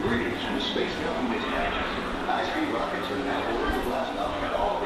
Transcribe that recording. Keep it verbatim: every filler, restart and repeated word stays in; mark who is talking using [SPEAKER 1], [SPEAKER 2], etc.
[SPEAKER 1] Greetings from the Space Mountain Dispatch. High-speed rockets are now ordered to blast off at all